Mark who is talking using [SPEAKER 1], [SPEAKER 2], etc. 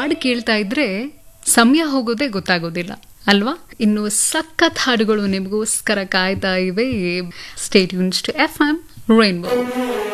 [SPEAKER 1] ಹಾಡು ಕೇಳ್ತಾ ಇದ್ರೆ ಸಮಯ ಹೋಗೋದೇ ಗೊತ್ತಾಗೋದಿಲ್ಲ ಅಲ್ವಾ? ಇನ್ನು ಸಖತ್ ಹಾಡುಗಳು ನಿಮಗೋಸ್ಕರ ಕಾಯ್ತಾ ಇವೆ. Stay tuned to FM rainbow.